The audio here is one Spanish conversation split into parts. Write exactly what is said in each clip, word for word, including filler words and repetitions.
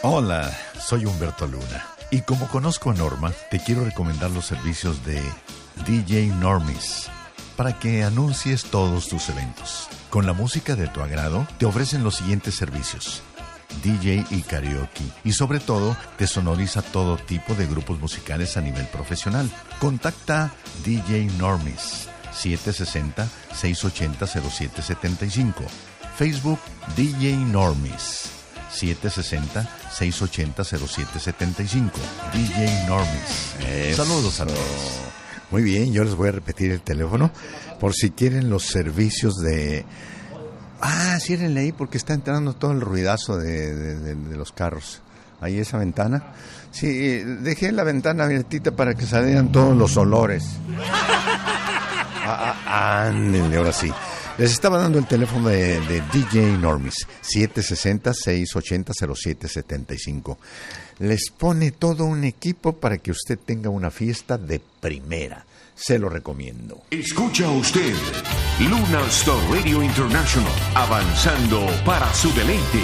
Hola, soy Humberto Luna y como conozco a Norma, te quiero recomendar los servicios de D J Normis para que anuncies todos tus eventos. Con la música de tu agrado, te ofrecen los siguientes servicios: D J y karaoke, y sobre todo, te sonoriza todo tipo de grupos musicales a nivel profesional. Contacta D J Normis siete seis cero, seis ocho cero, cero siete siete cinco. Facebook D J Normis siete seis cero, seis ocho cero, cero siete siete cinco. D J Normis. Eso. Saludos a todos. Muy bien, yo les voy a repetir el teléfono por si quieren los servicios de... Ah, ciérrenle ahí porque está entrando todo el ruidazo de, de, de, de los carros. Ahí esa ventana. Sí, dejé la ventana abiertita para que salieran todos los olores. Ah, ah, ándenle, ahora sí. Les estaba dando el teléfono de, de D J Normis, siete seis cero, seis ocho cero, cero siete siete cinco. Les pone todo un equipo para que usted tenga una fiesta de primera. Se lo recomiendo. Escucha usted Lunar Star Radio International, avanzando para su deleite.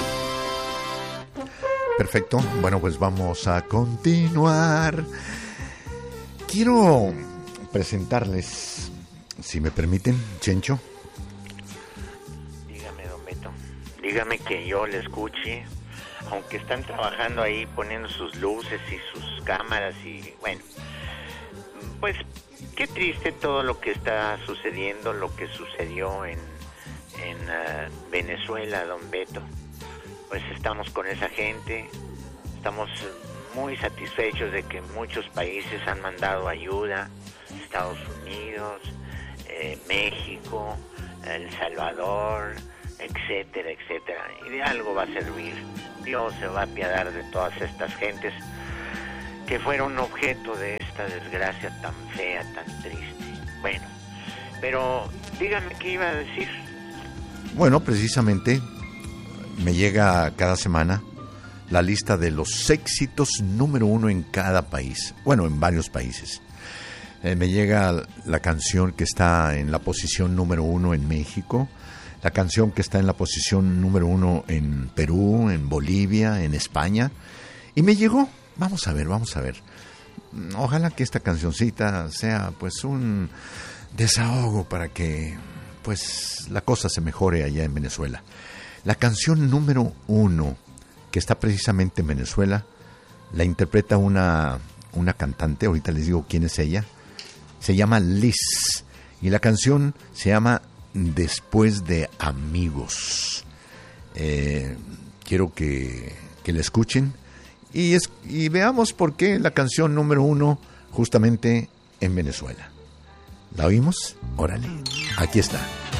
Perfecto, bueno, pues vamos a continuar. Quiero presentarles, si me permiten, Chencho. Dígame, don Beto, dígame que yo le escuche, aunque están trabajando ahí poniendo sus luces y sus cámaras y bueno, pues qué triste todo lo que está sucediendo, lo que sucedió en, en uh, Venezuela, don Beto. Pues estamos con esa gente, estamos muy satisfechos de que muchos países han mandado ayuda, Estados Unidos, eh, México, El Salvador, etcétera, etcétera. Y de algo va a servir. Dios se va a apiadar de todas estas gentes que fueron objeto de esta desgracia tan fea, tan triste. Bueno, pero dígame qué iba a decir. Bueno, precisamente me llega cada semana la lista de los éxitos número uno en cada país. Bueno, en varios países. Eh, me llega la canción que está en la posición número uno en México, la canción que está en la posición número uno en Perú, en Bolivia, en España. Y me llegó. Vamos a ver, vamos a ver. Ojalá que esta cancioncita sea pues un desahogo para que pues la cosa se mejore allá en Venezuela. La canción número uno que está precisamente en Venezuela la interpreta una, una cantante, ahorita les digo quién es ella. Se llama Liz y la canción se llama Después de Amigos. Eh, quiero que, que la escuchen. Y, es, y veamos por qué la canción número uno justamente en Venezuela. ¿La oímos? Órale, aquí está.